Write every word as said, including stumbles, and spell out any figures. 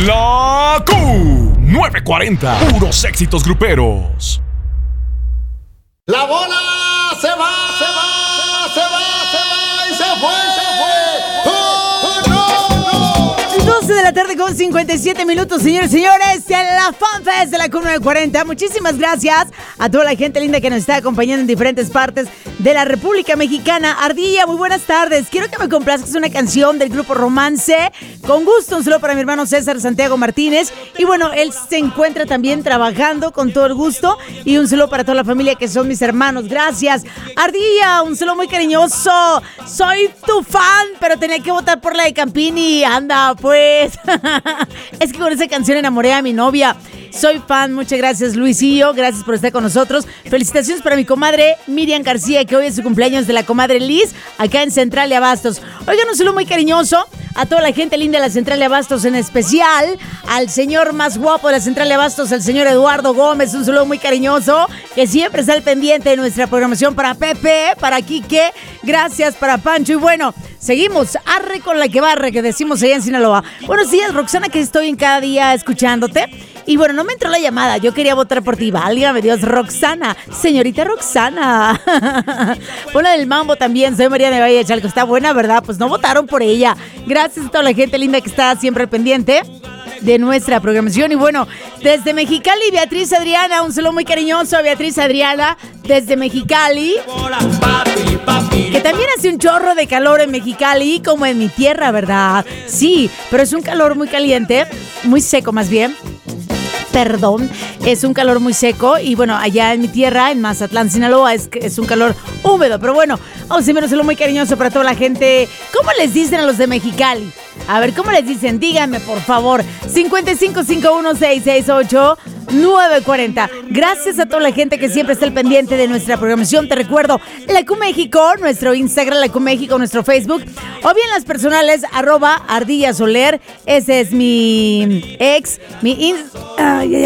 La Q novecientos cuarenta, puros éxitos gruperos. La bola se va, se va, se va, se va y se fue, se fue. ¡Oh, no, no! doce de la tarde con cincuenta y siete minutos, señores y señores, en la FanFest de la Q novecientos cuarenta. Muchísimas gracias a toda la gente linda que nos está acompañando en diferentes partes de la República Mexicana. Ardilla, muy buenas tardes. Quiero que me complazcas una canción del grupo Romance. Con gusto, un saludo para mi hermano César Santiago Martínez. Y bueno, él se encuentra también trabajando con todo el gusto. Y un saludo para toda la familia que son mis hermanos. Gracias. Ardilla, un saludo muy cariñoso. Soy tu fan, pero tenía que votar por la de Campini. Anda, pues. Es que con esa canción enamoré a mi novia. Soy fan, muchas gracias Luisillo, gracias por estar con nosotros. Felicitaciones para mi comadre Miriam García, que hoy es su cumpleaños de la comadre Liz, acá en Central de Abastos. Oigan, un saludo muy cariñoso a toda la gente linda de la Central de Abastos, en especial al señor más guapo de la Central de Abastos, el señor Eduardo Gómez. Un saludo muy cariñoso, que siempre está al pendiente de nuestra programación. Para Pepe, para Quique, gracias para Pancho. Y bueno, seguimos, arre con la que barre, que decimos allá en Sinaloa. Buenos días, Roxana, que estoy en cada día escuchándote. Y bueno, no me entró la llamada, yo quería votar por ti. Válgame Dios, Roxana, señorita Roxana. Ponla del mambo también, soy María de Valle Chalco. Está buena, ¿verdad? Pues no votaron por ella. Gracias a toda la gente linda que está siempre pendiente de nuestra programación. Y bueno, desde Mexicali, Beatriz Adriana, un saludo muy cariñoso a Beatriz Adriana, desde Mexicali, que también hace un chorro de calor en Mexicali, como en mi tierra, ¿verdad? Sí, pero es un calor muy caliente, muy seco más bien. Perdón, es un calor muy seco. Y bueno, allá en mi tierra, en Mazatlán, Sinaloa, es, es un calor húmedo. Pero bueno, vamos a hacer un saludo muy cariñoso para toda la gente. ¿Cómo les dicen a los de Mexicali? A ver, ¿cómo les dicen? Díganme, por favor. cincuenta y cinco cincuenta y uno sesenta y ocho nueve cuarenta. Gracias a toda la gente que siempre está al pendiente de nuestra programación. Te recuerdo, La Q México, nuestro Instagram, La Q México, nuestro Facebook, o bien las personales, arroba Ardilla Soler. Ese es mi ex, mi... In- Ay,